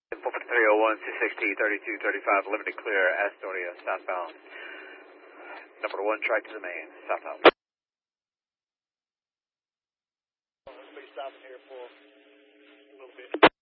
301, 260, 3235, limited clear, Astoria, southbound. Number 1, track to the main, southbound. Let's be stopping here for a little bit.